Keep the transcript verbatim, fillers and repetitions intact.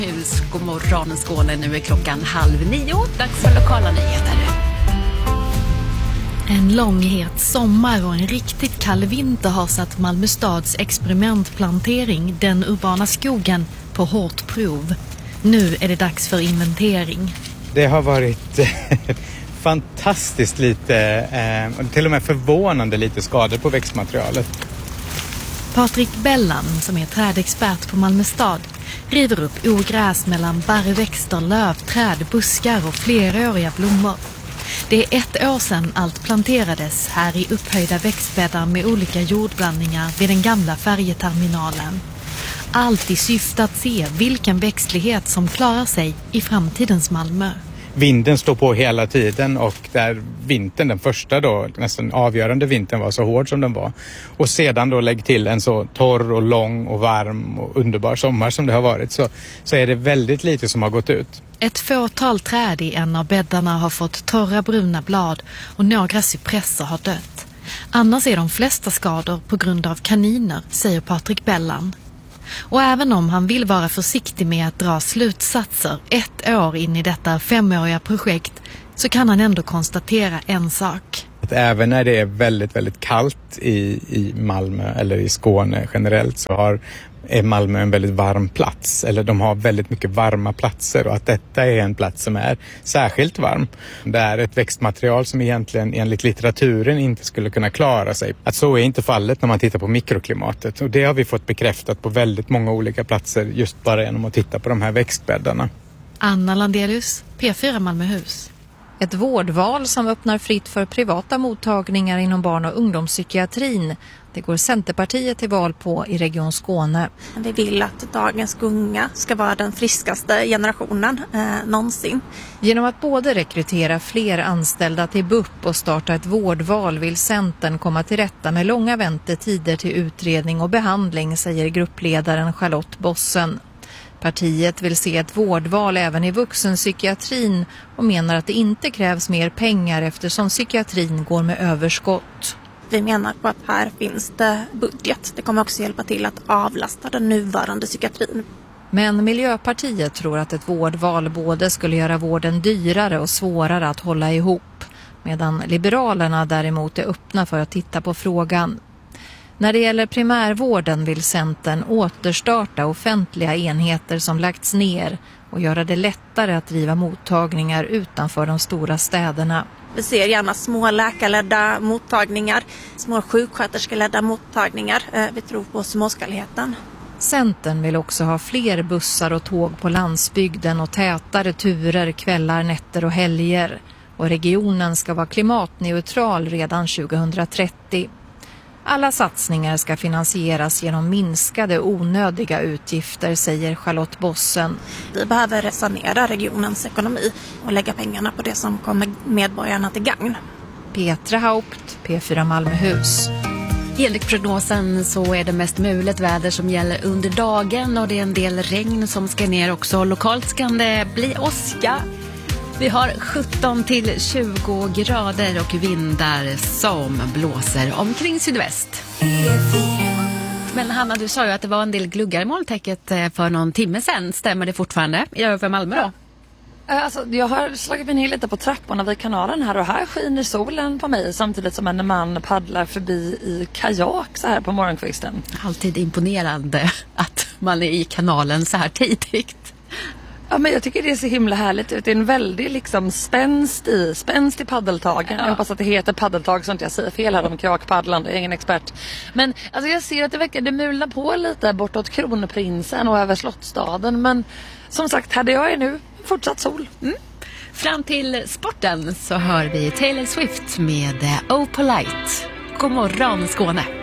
Hus. God morgon Skåne, nu är klockan halv nio. Dags för lokala nyheter. En lång het sommar och en riktigt kall vinter har satt Malmö stads experimentplantering, den urbana skogen, på hårt prov. Nu är det dags för inventering. Det har varit fantastiskt lite, eh, till och med förvånande lite skador på växtmaterialet. Patrik Bellan, som är trädexpert på Malmö stad, river upp ogräs mellan barrväxter, lövträd, buskar och fleråriga blommor. Det är ett år sedan allt planterades här i upphöjda växtbäddar med olika jordblandningar vid den gamla färjeterminalen. Allt i syfte att se vilken växtlighet som klarar sig i framtidens Malmö. Vinden står på hela tiden och där vintern, den första då, nästan avgörande vintern var så hård som den var. Och sedan då lägg till en så torr och lång och varm och underbar sommar som det har varit, så, så är det väldigt lite som har gått ut. Ett fåtal träd i en av bäddarna har fått torra bruna blad och några cypresser har dött. Annars är de flesta skador på grund av kaniner, säger Patrik Bellan. Och även om han vill vara försiktig med att dra slutsatser ett år in i detta femåriga projekt, så kan han ändå konstatera en sak. Att även när det är väldigt, väldigt kallt i, i Malmö eller i Skåne generellt, så har, är Malmö en väldigt varm plats. Eller de har väldigt mycket varma platser, och att detta är en plats som är särskilt varm. Det är ett växtmaterial som egentligen enligt litteraturen inte skulle kunna klara sig. Att så är inte fallet när man tittar på mikroklimatet. Och det har vi fått bekräftat på väldigt många olika platser just bara genom att titta på de här växtbäddarna. Anna Landelius, P fyra Malmöhus. Ett vårdval som öppnar fritt för privata mottagningar inom barn- och ungdomspsykiatrin. Det går Centerpartiet till val på i Region Skåne. Vi vill att dagens unga ska vara den friskaste generationen eh, någonsin. Genom att både rekrytera fler anställda till B U P och starta ett vårdval vill Centern komma till rätta med långa väntetider till utredning och behandling, säger gruppledaren Charlotte Bossen. Partiet vill se ett vårdval även i vuxenpsykiatrin och menar att det inte krävs mer pengar eftersom psykiatrin går med överskott. Vi menar på att här finns det budget. Det kommer också hjälpa till att avlasta den nuvarande psykiatrin. Men Miljöpartiet tror att ett vårdval både skulle göra vården dyrare och svårare att hålla ihop, medan Liberalerna däremot är öppna för att titta på frågan. När det gäller primärvården vill Centern återstarta offentliga enheter som lagts ner och göra det lättare att driva mottagningar utanför de stora städerna. Vi ser gärna små läkarledda mottagningar, små sjuksköterskeledda mottagningar. Vi tror på småskaligheten. Centern vill också ha fler bussar och tåg på landsbygden och tätare turer kvällar, nätter och helger. Och regionen ska vara klimatneutral redan tjugohundratrettio. Alla satsningar ska finansieras genom minskade onödiga utgifter, säger Charlotte Bossen. Vi behöver sanera regionens ekonomi och lägga pengarna på det som kommer medborgarna till gagn. Petra Haupt, P fyra Malmöhus. Enligt prognosen så är det mest mulet väder som gäller under dagen, och det är en del regn som ska ner också. Lokalt kan det bli åska. Vi har sjutton till tjugo grader och vindar som blåser omkring sydväst. Men Hanna, du sa ju att det var en del gluggar i molntäcket för någon timme sedan. Stämmer det fortfarande över Malmö då? Alltså, jag har slagit mig ner lite på trapporna vid kanalen här, och här skiner solen på mig samtidigt som en man paddlar förbi i kajak så här på morgonkvisten. Alltid imponerande att man är i kanalen så här tidigt. Ja, men jag tycker det ser himla härligt ut. Det är en väldigt liksom spänst i, spänst i paddeltagen. Ja. Jag hoppas att det heter paddeltag så inte jag säger fel här om krakpaddlande. Jag är ingen expert. Men alltså, jag ser att det verkar det mulna på lite bortåt Kronprinsen och över Slottstaden. Men som sagt, här där jag är nu, fortsatt sol. Mm. Fram till sporten så hör vi Taylor Swift med Oh Polite. God morgon Skåne.